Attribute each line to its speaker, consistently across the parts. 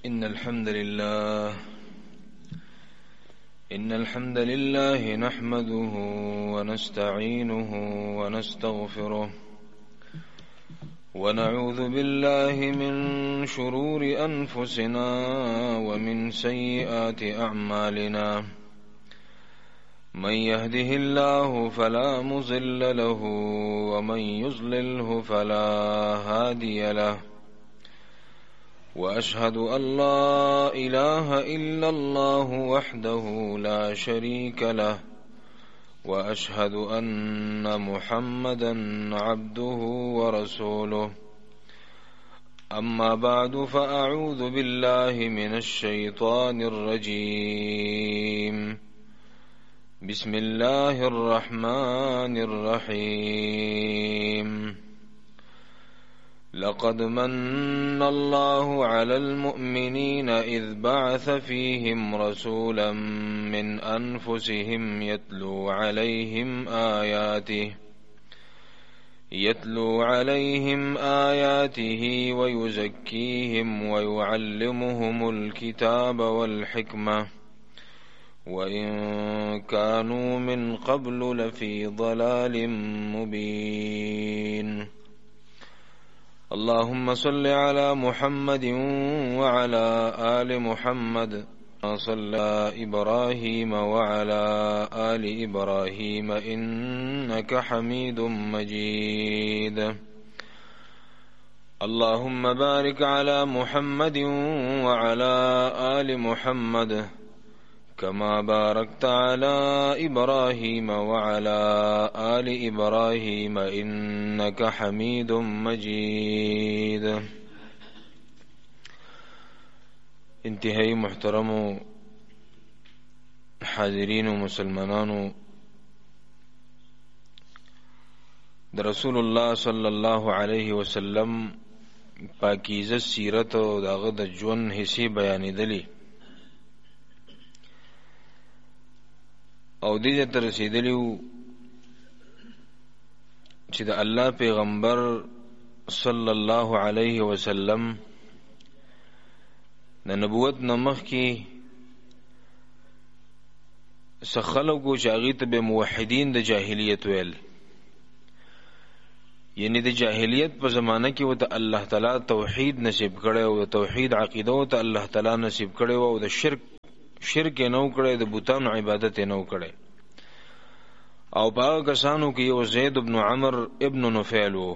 Speaker 1: إن الحمد لله نحمده ونستعينه ونستغفره ونعوذ بالله من شرور أنفسنا ومن سيئات أعمالنا من يهده الله فلا مضل له ومن يضلله فلا هادي له وأشهد أن لا إله إلا الله وحده لا شريك له وأشهد أن محمدا عبده ورسوله أما بعد فأعوذ بالله من الشيطان الرجيم بسم الله الرحمن الرحيم لقد من الله على المؤمنين إذ بعث فيهم رسولا من أنفسهم يتلو عليهم آياته ويزكيهم ويعلمهم الكتاب والحكمة وإن كانوا من قبل لفي ضلال مبين اللهم صل على محمد وعلى آل محمد صلى إبراهيم وعلى آل إبراهيم إنك حميد مجيد اللهم بارك على محمد وعلى آل محمد كما باركت على إبراهيم وعلى آل إبراهيم إنك حميد مجيد. انتهائی محترم حاضرین و مسلمانانو، د رسول الله صلی الله علیه وسلم پاکیزه سیرت او داغه د ژوند حصے بیانېدلې او دې ته رسیدلیو چې د الله پیغمبر صلی الله علیه وسلم د نبوت نمخ کې سخلقو چې هغې ته به موحدین د جاهلیت ویل، یعنی د جاهلیت په زمانه کې ورته الله تعالی توحید نصیب کړی او د توحید عقیده ورته الله تعالی نصیب کړی او د شرک یې نه و کړی، د بوتانو عبادت یې نه و کړی. او په هغه کسانو کې یو زید بن عمر ابن نفیل و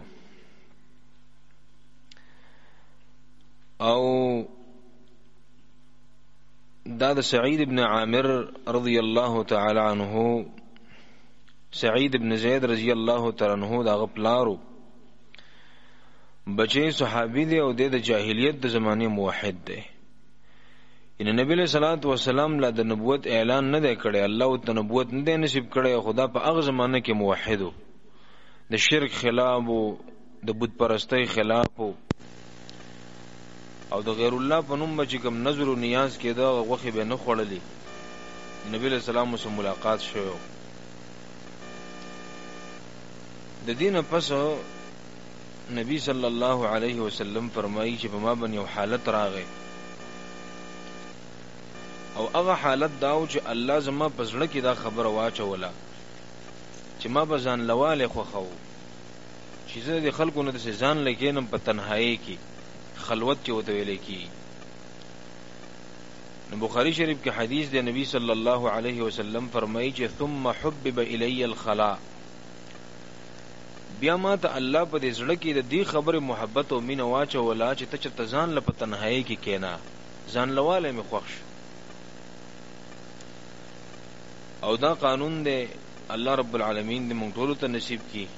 Speaker 1: او دا د سعید ابن عامر رضی الله تعالی عنه، سعید ابن زید رضی الله تعالی عنه دا پلارو بچی صحابی دی او د جاهلیت د زمانه موحد دی. ان نبی علیہ الصلوۃ والسلام لا د نبوت اعلان نه دی کړی، الله ته نبوت نه دی نصیب کړی، خدا په هغه زمانه کې موحد و، د شرک خلاف او د بت پرستی خلاف او د غیر الله په نوم چې کوم نظر او نیاز کېده غوښې به نه خوړلې. نبی علیہ السلام سره ملاقات شو، د دینه پس نبی صلی الله علیه وسلم فرمایي چې په ما باندې یو حالت راغی او هغه حالت داو چې الله زما په زړه کې دا خبره واچوله چې ما به ځان لواله خوښو چې زه د خلکو نه داسې ځان لګینم په تنهایی کې خلوت کې ورته ویلی کېږي. نو بخاري شریف کې حدیث دی، نبی صلی الله علیه وسلم فرمایي چې ثم حبب الی الخلاء، بیا ما ته الله په دې زړه کې د دې خبرې محبت او مینه واچوله چې ته چېرته ځان له په تنهایی کې کېنه، ځان لواله مې خوښ شو. او دا قانون دی الله رب العالمین دې مونږ ټولو ته نصیب کړي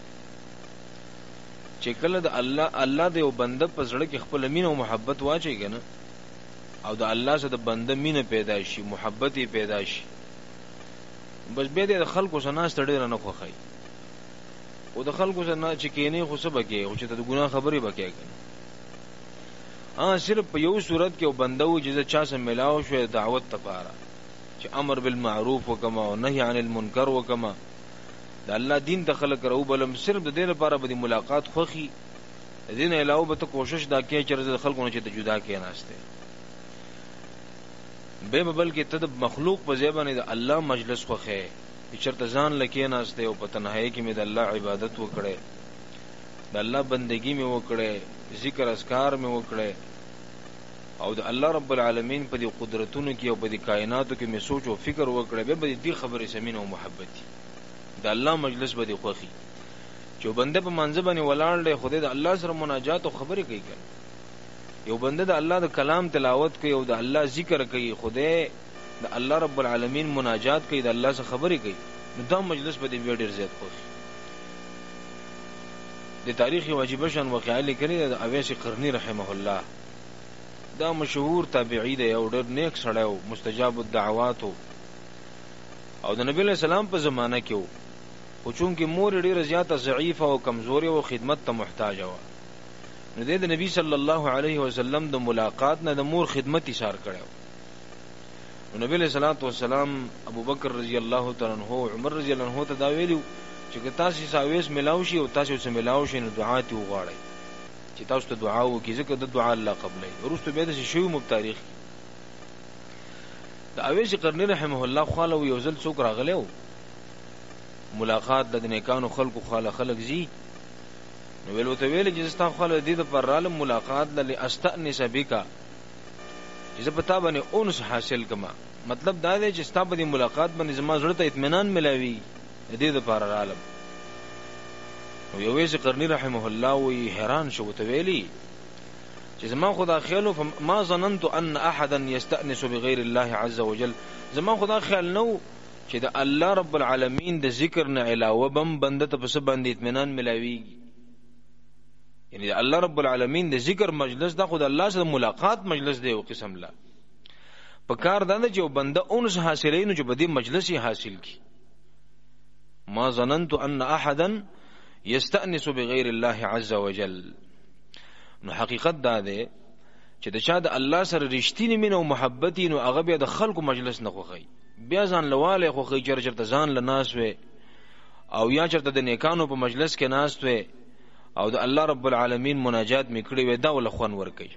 Speaker 1: چې کله د الله د یو بنده په زړه کې خپل مینه او محبت واچي کنه او د الله سره د بنده مینه پیدا شي، محبت یې پیدا شي، بس بیا د خلکو سره ناست ډېره نه خوښوي او د خلکو سره چې کېنې خو څه به کوې او چې ته د ګناه خبرې به کوې کنه. صرف په یو صورت کې یو بنده و چې زه چا سره میلاو شوی دعوت لپاره چې امر بالمعروف وکما او نهی عن المنکر وکما، د الله دین ته خلق راو بلم، صرف د دې لپاره به ملاقات خوخي، دین علاوه به ته کوشش دا کوي چې د خلکو نه چې ته جدا کې ناشته به بلکې ته د مخلوق په ځای باندې د الله مجلس خوخه چرته ځان لکې ناشته او په تنهایی کې مې د الله عبادت وکړې د الله بندگی مې وکړې ذکر اذکار مې وکړې او د الله رب العالمین په دې قدرتونو کې او په دې کائناتو کې مې سوچ او فکر وکړې به دې خبرې سمینه او محبت د الله مجلس به دې خوخي چې بنده په منځ باندې ولاړ دی خدای د الله سره مناجات او خبرې کوي یو بنده د الله د کلام تلاوت کوي او د الله ذکر کوي خدای د الله رب العالمین مناجات کوي د الله سره خبرې کوي نو دا مجلس به دې ډېر زیات خوخي د تاریخي واجب شان واقعي لیکلي د اویس قرنی رحمه الله دا مشهور تابعی دی او ډېر نیک سړی او مستجاب الدعوات او د نبی له سلام په زمانہ کې او چونکه مور ډیره زیاته ضعیفه او کمزوري او خدمت ته محتاج و نو د نبی صلی الله علیه وسلم د ملاقات نه د مور خدمت اشاره کړو نو نبی له صلوات و سلام ابو بکر رضی الله تعالی عنہ عمر رضی الله عنہ ته دا ویلو چې تاسو ساويس ملاو شي او تاسو سره ملاو شي نو دعا ته وغواړئ چې تاسو ته دعا وکړي ځکه د دعا الله قبلې ورسته به د شی مو تاریخ د اویس قرنی رحمه الله خاله یو ځل څوک راغلو ملاقات د نیکانو خلقو خلق زی نو ویلو ته ویل چې ستا خاله د دې پر عالم ملاقات للی استأنس بک چې پتا باندې اونس حاصل کما مطلب دا دی چې ستا په ملاقات باندې زما زړه ته اطمینان ملاوي د دې پر عالم نو یو ویس قرنی رحمه الله وی حیران شو ته ویلی چې زما خدا خیالو ما ظننت ان احدا يستأنس بغیر الله عز وجل زما خدا خیال نو چې د الله رب العالمین د ذکر نه علاوه بم بنده ته په باندې اطمینان ملاوي یعنی الله رب العالمین د ذکر مجلس دا خود الله سره ملاقات مجلس دی او قسم لا په کار دا نه چې بنده اونس حاصلین چې په دې مجلس یې حاصل کی ما ظننت ان احدا يستأنس بغیر الله عز وجل نو حقیقت دا ده چې د چا د الله سره رښتینی مینه او محبت نو هغه بیا د خلکو مجلس نه خوخی بیا ځان لواله خوخی چرته ځان لناس وي او یا چرته د نیکانو په مجلس کې ناس وي او د الله رب العالمین مناجات میکړي وي دا ول خوان ور کوي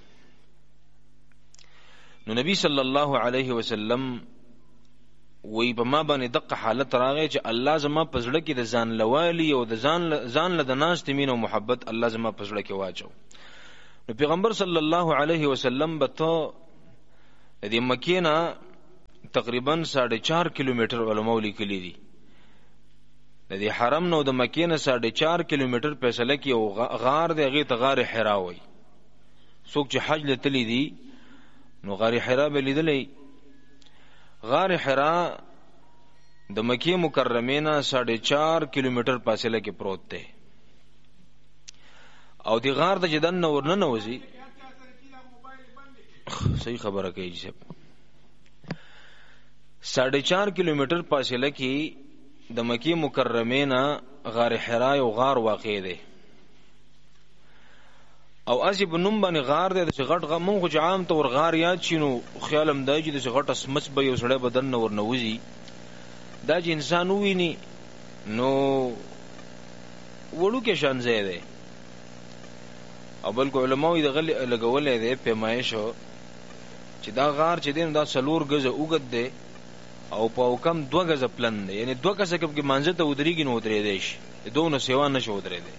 Speaker 1: نو نبی صلی الله علیه وسلم وی په ما باندې دغه حالت راغی چې الله زما پزړه کې د ځان لوالي او د ځان له د ناس تمین او محبت الله زما پزړه کې واچو نو پیغمبر صلی الله علیه وسلم به ته د مکې نه تقریبا 4.5 کیلومتر علماء لیکلي دي د دې حرم نو د مکې نه 4.5 کیلومتر فاصله کې او غار دی هغه ته غار حرا وای څوک چې حج لتلی دي نو غار حرا به لیدلې غار حرا د مکې مکرمه نه 4.5 کیلومتر فاصله کې پروت دی او دی غار د جدن نور نه نوځي صحیح خبره کوي چې 4.5 کیلومتر فاصله کې د مکې مکرمه نه غار حرا یو غار واقع دی او اسی په نوم باندې غار دی چې غټ غمون خو عام تور غار یاد شینو خیالم دی چې د غټ اسمس به یو سړی بدن نور نوځي دا چې انسان ویني نو وړو کې شان ځای دی او بل علماء د غل لګولې دی پیمایشو چې دا غار چې دین دا سلور غزه اوګد دی او په کم 2 غزه پلن دی یعنی 2 کسه کې مانځه ته ودرېږي نو ودرې دی شي دوه سیوا نشو ودرې دی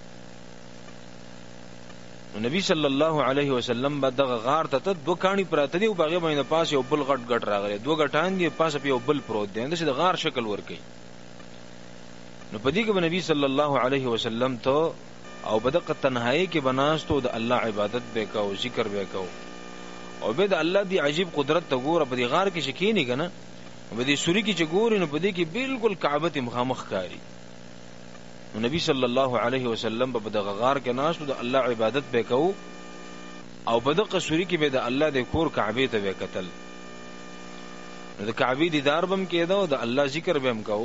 Speaker 1: نو نبی صلی الله علیه وسلم بعد دغه غار ته 2 کانی پراته دی او باغې باندې پاس یو بل غټ راغلی 2 غټان دی پاس په یو بل پروت دی اند چې د غار شکل ورکي نو په دې کې نبی صلی الله علیه وسلم ته او بدقه تنهایی کې بناستو د الله عبادت وکاو ذکر وکاو او به د الله دی عجیب قدرت ته ګوره په دې غار کې شکینی کنه په دې سوري کې چې ګوري نو په دې کې بالکل کعبه ته مخامخ کاری نو نبی صلی الله علیه وسلم په دغه غار کې ناشته د الله عبادت وکاو او په دغه سوري کې به د الله د کور کعبه ته وکتل نو د کعبه دیدار بم کېده او د الله ذکر به هم کاو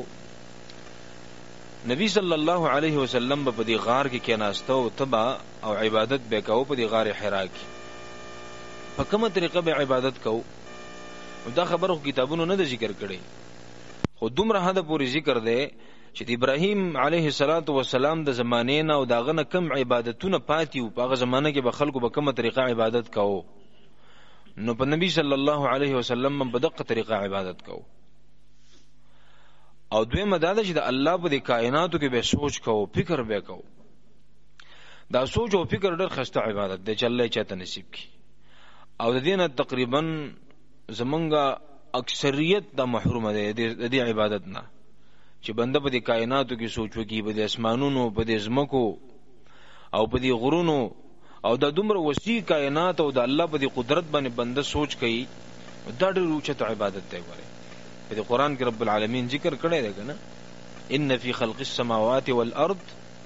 Speaker 1: نبی صلی الله علیه وسلم په دې غار کې ناشته او تبا او عبادت وکاو په دې غار حرا کې په کومه طریقه به عبادت کاو دا خبرو کتابونو نه ذکر کړي خو دومره حد پورې ذکر دی چې ابراهیم علیه السلام د زمانه نه او داغه نه کم عبادتونه پاتې او په هغه زمانه کې به خلکو په کومه طریقه عبادت کاو نو په نبی صلی الله علیه وسلم په دغه طریقه عبادت کو. او دویمه دا ده چې د الله په دې کائناتو کې به سوچ کو، فکر به کو. دا سوچ او فکر ډېر خسته عبادت دی چې الله چاته نصیب کړي. او د دینه تقریبا زمونږه اکثریت دا محروم دی د دې عبادت نه چې بنده په دې کائناتو کې سوچ وکړي، په دې اسمانونو، په دې ځمکو او په دې غرونو او دا دومره وسیع کائنات او د الله په دې قدرت باندې بنده سوچ کوي. دا ډېر اوچت عبادت دی. ګوره په دې قرآن کې رب العالمین ذکر کړی دی کنه، ان فی خلق السماوات والارض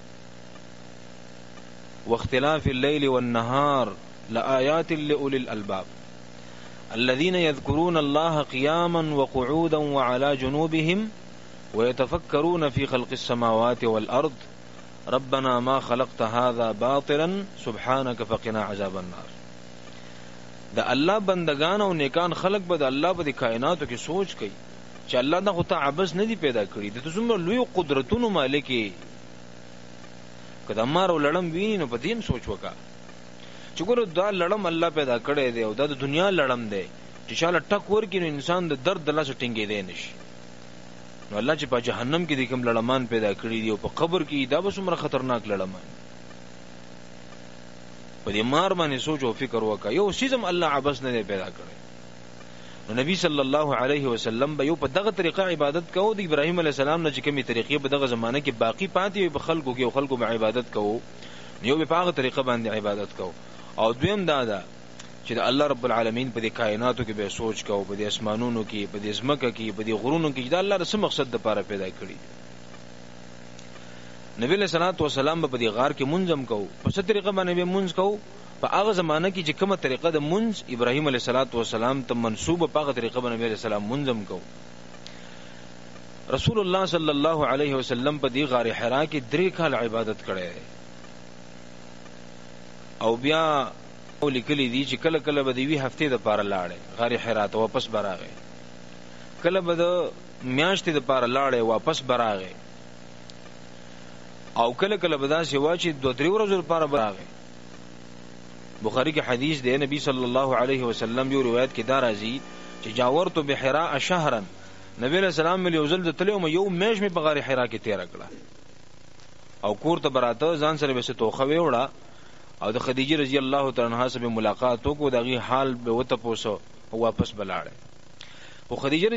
Speaker 1: واختلاف الليل والنهار لآيات لأولي الألباب الذين يذكرون الله قياما وقعودا وعلى جنوبهم ويتفكرون في خلق السماوات والأرض ربنا ما خلقت هذا باطلا سبحانك فقنا عذاب النار. دا الله بندگان او نیکان خلق به د الله په کائناتو کې سوچ کوي چې الله دا خو ته عبس نه دی پیدا کړی، د څومره لوی قدرتونو مالک یې. کله مار او لړم ویني نو په دې سوچ وکا چې ګوره دا لړم الله پیدا کړی دی او دا د دنیا لړم دی چې شاله ټک ورکړي نو انسان د درد د لاسه ټینګې دی نشي. نو الله چې په جهنم کې د کوم لړمان پیدا کړی دی او په قبر کې دا به څومره خطرناک لړمان. په دې مار باندې سوچ او فکر وکا. یو سیزم الله عبس نه دی پیدا کړی. نو نبی صلی الله علیه وسلم به یو په دغه طریقه عبادت کوو. د ابراهیم علیه السلام نه چې کومې طریقې په دغه زمانه کې باقی پاتې وي په خلکو کې او خلکو به عبادت کوو، یو به په هغه طریقه باندې عبادت کوو. او دویم دا ده چې د الله رب العالمین په دې کائناتو کې به سوچ کوو، په دې اسمانونو کې، په دې ځمکه کې، په دې غرونو کې دا الله رسم مقصد د پاره پیدا کړی. نبی علیہ الصلوۃ والسلام په دې غار کې منځم کوو. په څه طریقه باندې به منځ کوو؟ په هغه زمانہ کې چې کومه طریقه د منځ ابراهیم علیه الصلوۃ والسلام ته منسوبه په هغه طریقه باندې نبی علیہ السلام منځم کوو. رسول الله صلی الله علیه وسلم په دې غار حرا کې 3 کال عبادت کړی او بیا لیکلی دی چې کله کله به د یوې هفتې دپاره لاړی غار حرا ته واپس به راغی، کله به د میاشتې دپاره لاړی واپس به راغی، او کله کله به داسې وه چې 2-3 ورځو لپاره به راغی. بخاری کې حدیث دی، نبی صلی الله علیه وسلم یو روایت کې دا راځي چې جاورت بحراء شهرا، نبی علیہ السلام مې یو ځل د تللی وم، یو میاشت مې په غار حرا کې تېره کړه او کور ته به راته ځان سره به څه توخه ویوړه او د خدیجه رضی الله تعالی عنها سره ملاقات وکړو، د هغې حال به وتپوسه او واپس به لاړی. خو خدیجه